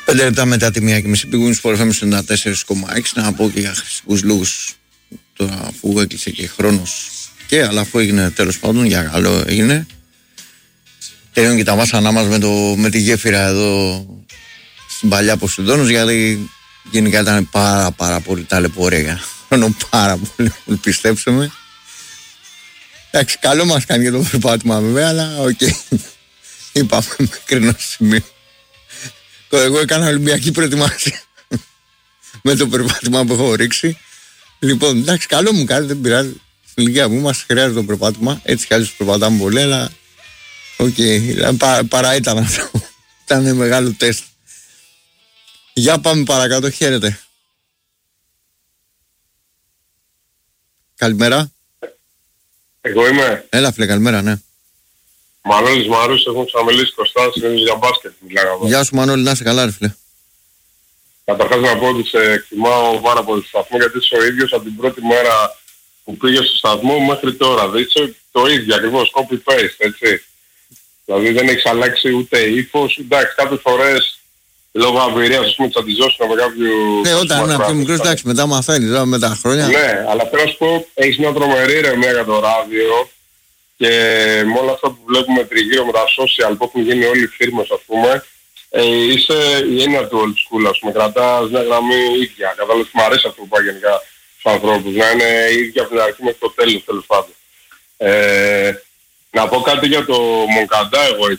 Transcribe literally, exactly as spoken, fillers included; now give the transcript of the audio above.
Πέντε λεπτά μετά τη μία και μισή πήγουν στο Sport εφ εμ ενενήντα τέσσερα κόμμα έξι. Να πω και για χρηστικούς λόγους, τώρα αφού έκλεισε και χρόνος και αλλά αφού έγινε τέλος πάντων, για καλό έγινε. Τελειώνουν και τα βάσανά μας με, το, με τη γέφυρα εδώ στην παλιά Ποσειδώνος, γιατί γενικά ήταν πάρα πάρα πολύ ταλαιπωρία για χρόνο, πάρα πολύ, πιστέψτε με. Εντάξει, καλό μας κάνει για το περπάτημα βέβαια, αλλά οκ. Okay. Είπαμε μέχρι ενός σημείου. Εγώ έκανα Ολυμπιακή προετοιμασία με το περπάτημα που έχω ρίξει. Λοιπόν, εντάξει, καλό μου κάνει, δεν πειράζει. Στην ηλικία μου μας χρειάζεται το περπάτημα. Έτσι κι αλλιώς περπατάμε πολύ, αλλά οκ, okay. Πα, παρά ήταν αυτό. Ήταν μεγάλο τεστ. Για πάμε παρακάτω, χαίρετε. Καλημέρα. Εγώ είμαι. Έλα φίλε, καλημέρα, ναι. Μανώλης Μαρούς, έχουμε ξαναμιλήσει Κωστάς, είναι για μπάσκετ. Γεια σου Μανώλη, να είσαι καλά ρε φίλε. Καταρχάς να πω ότι σε εκτιμάω πάρα πολύ στο σταθμό, γιατί είσαι ο ίδιος από την πρώτη μέρα που πήγες στο σταθμό μέχρι τώρα. Δηλαδή είσαι το ίδιο ακριβώς, copy-paste, έτσι. Δηλαδή δεν έχεις αλλάξει ούτε ύφος, εντάξει, κάποιες φορές λόγω αμπειρίας, ας πούμε, της αντιζώσουν με κάποιου... Ναι, όταν είναι πιο μικρός, εντάξει, μετά μαθαίνεις, δηλαδή με τα χρόνια. Ναι, αλλά θέλω να σου πω, έχεις μια τρομερή ηρεμία για το ράδιο και με όλα αυτά που βλέπουμε τριγύρω με τα social που έχουν γίνει όλοι οι φίρμες, ας πούμε, ε, είσαι η έννοια του old school, ας πούμε, κρατάς μια γραμμή ίδια. Κατάλαβες, μου αρέσει αυτό που πάει γενικά στους ανθρώπους, να είναι ίδια από την αρχή μέχρι το τέλος, τέλος πάντων. Ε, να πω κάτι για το Μονκαντά εγώ